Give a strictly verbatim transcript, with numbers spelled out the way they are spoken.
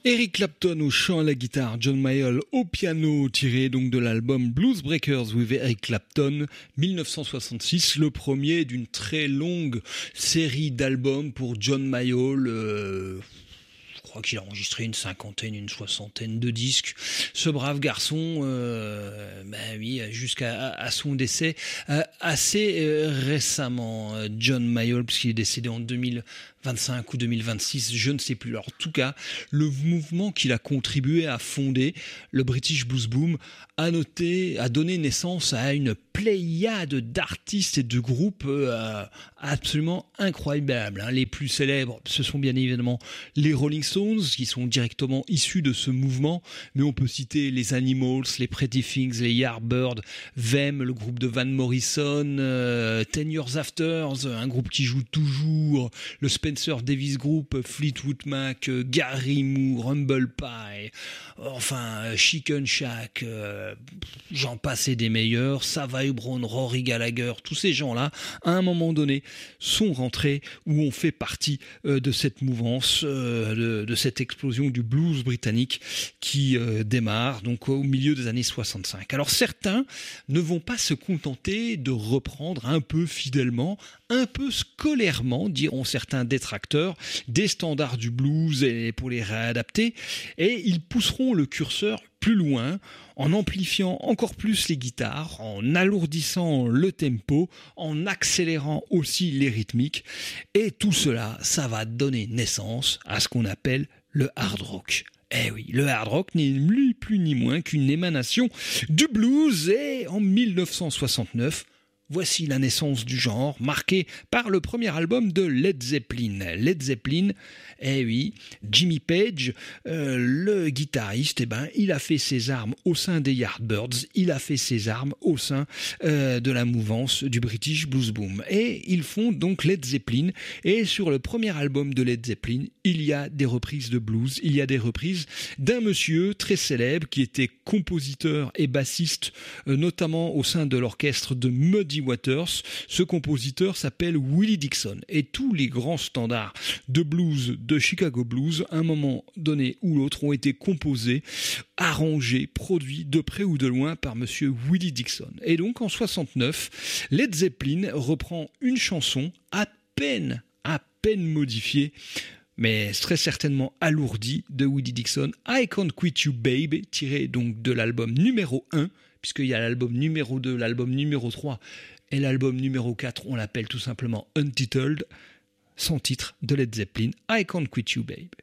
Eric Clapton au chant à la guitare, John Mayall au piano, tiré donc de l'album Blues Breakers with Eric Clapton, dix-neuf cent soixante-six, le premier d'une très longue série d'albums pour John Mayall. Euh Je crois qu'il a enregistré une cinquantaine, une soixantaine de disques. Ce brave garçon, euh, ben oui, jusqu'à à son décès euh, assez euh, récemment, John Mayall, puisqu'il est décédé en deux mille vingt-cinq ou deux mille vingt-six, je ne sais plus. Alors, en tout cas, le mouvement qu'il a contribué à fonder, le British Blues Boom, a noté, a donné naissance à une pléiade d'artistes et de groupes euh, absolument incroyables. Hein. Les plus célèbres, ce sont bien évidemment les Rolling Stones, qui sont directement issus de ce mouvement, mais on peut citer les Animals, les Pretty Things, les Yardbirds, Them, le groupe de Van Morrison, euh, Ten Years After, un groupe qui joue toujours, le Spencer Davis Group, Fleetwood Mac, Gary Moore, Humble Pie, enfin Chicken Shack, euh, j'en passais des meilleurs, Savage Brown, Rory Gallagher, tous ces gens-là, à un moment donné, sont rentrés ou ont fait partie euh, de cette mouvance, euh, de, de cette explosion du blues britannique qui euh, démarre donc au milieu des années soixante-cinq. Alors certains ne vont pas se contenter de reprendre un peu fidèlement, un peu scolairement, diront certains détracteurs, des standards du blues et pour les réadapter, et ils pousseront le curseur plus loin, en amplifiant encore plus les guitares, en alourdissant le tempo, en accélérant aussi les rythmiques. Et tout cela, ça va donner naissance à ce qu'on appelle le hard rock. Eh oui, le hard rock n'est ni plus ni moins qu'une émanation du blues. Et en dix-neuf cent soixante-neuf, voici la naissance du genre, marquée par le premier album de Led Zeppelin. Led Zeppelin, eh oui, Jimmy Page, euh, le guitariste, eh ben, il a fait ses armes au sein des Yardbirds, il a fait ses armes au sein euh, de la mouvance du British Blues Boom. Et ils font donc Led Zeppelin, et sur le premier album de Led Zeppelin, il y a des reprises de blues, il y a des reprises d'un monsieur très célèbre qui était compositeur et bassiste, euh, notamment au sein de l'orchestre de Muddy Waters. Ce compositeur s'appelle Willie Dixon, et tous les grands standards de blues de Chicago Blues, à un moment donné ou l'autre, ont été composés, arrangés, produits de près ou de loin par monsieur Willie Dixon. Et donc en soixante-neuf, Led Zeppelin reprend une chanson à peine, à peine modifiée, mais très certainement alourdie, de Willie Dixon, I Can't Quit You Babe, tiré donc de l'album numéro un, puisqu'il y a l'album numéro deux, l'album numéro trois, et l'album numéro quatre, on l'appelle tout simplement Untitled, sans titre de Led Zeppelin, I Can't Quit You Babe.